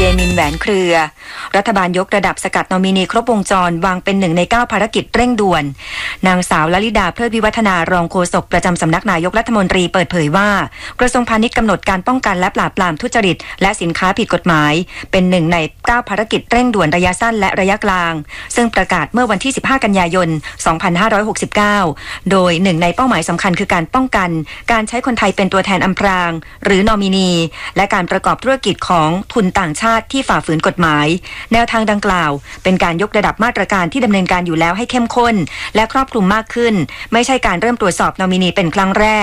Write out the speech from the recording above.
มินแหวนเครือรัฐบาลยกระดับสกัดนอมินีครบวงจรวางเป็น1 ใน 9ภารกิจเร่งด่วนนางสาวลลิดาเพลิดวิวัฒนารองโฆษกประจำสำนักนายกรัฐมนตรีเปิดเผยว่ากระทรวงพาณิชย์กำหนดการป้องกันและปราบปรามทุจริตและสินค้าผิดกฎหมายเป็น1 ใน 9ภารกิจเร่งด่วนระยะสั้นและระยะกลางซึ่งประกาศเมื่อวันที่15กันยายน2569โดย1 ในเป้าหมายสำคัญคือการป้องกันการใช้คนไทยเป็นตัวแทนอำพรางหรือนอมินีและการประกอบธุรกิจของทุนต่างชาติที่ฝ่าฝืนกฎหมายแนวทางดังกล่าวเป็นการยกระดับมาตรการที่ดำเนินการอยู่แล้วให้เข้มข้นและครอบคลุมมากขึ้นไม่ใช่การเริ่มตรวจสอบนอมินีเป็นครั้งแรก